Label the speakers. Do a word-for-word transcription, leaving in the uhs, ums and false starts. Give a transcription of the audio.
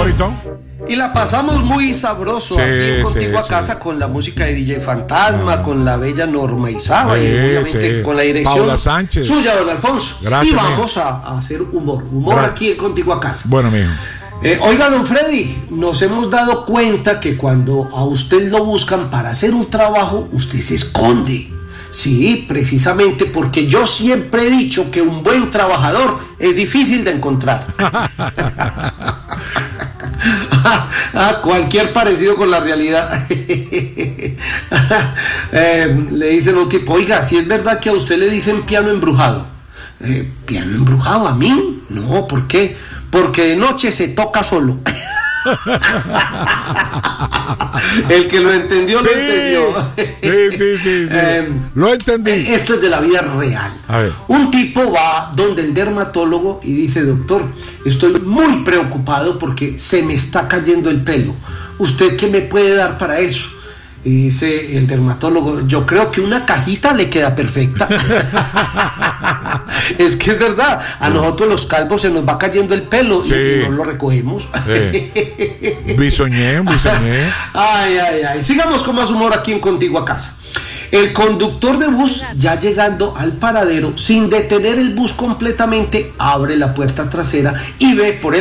Speaker 1: bonito.
Speaker 2: Y la pasamos muy sabroso
Speaker 1: Sí,
Speaker 2: aquí en Contigo
Speaker 1: sí,
Speaker 2: a Casa
Speaker 1: sí.
Speaker 2: con la música de D J Fantasma,
Speaker 1: Ah.
Speaker 2: con la bella Norma Izaba
Speaker 1: Sí,
Speaker 2: y obviamente
Speaker 1: sí.
Speaker 2: con la dirección
Speaker 1: Paula Sánchez.
Speaker 2: suya, don Alfonso.
Speaker 1: Gracias,
Speaker 2: y vamos a, a hacer humor, humor
Speaker 1: Gra-
Speaker 2: aquí en Contigo a Casa.
Speaker 1: Bueno, mijo.
Speaker 2: Eh, oiga, don Freddy, nos hemos dado cuenta que cuando a usted lo buscan para hacer un trabajo, usted se esconde. Sí, precisamente porque yo siempre he dicho que un buen trabajador es difícil de encontrar. Ah, cualquier parecido con la realidad. eh, le dicen a un tipo, oiga, si es verdad que a usted le dicen piano embrujado. Eh, ¿Piano embrujado a mí? No, ¿por qué? Porque de noche se toca solo. El que lo entendió,
Speaker 1: Sí,
Speaker 2: lo entendió.
Speaker 1: sí, sí, sí, sí.
Speaker 2: Eh,
Speaker 1: Lo entendí.
Speaker 2: Esto es de la vida real.
Speaker 1: A ver.
Speaker 2: Un tipo va donde el dermatólogo y dice, doctor, estoy muy preocupado porque se me está cayendo el pelo. ¿Usted qué me puede dar para eso? Y dice el dermatólogo, yo creo que una cajita le queda perfecta. Es que es verdad, a nosotros los calvos se nos va cayendo el pelo,
Speaker 1: Sí.
Speaker 2: y, y no lo recogemos.
Speaker 1: Sí. Bisoñé, bisoñé.
Speaker 2: Ay, ay, ay. Sigamos con más humor aquí en Contigo a Casa. El conductor de bus, ya llegando al paradero, sin detener el bus completamente, abre la puerta trasera y ve por el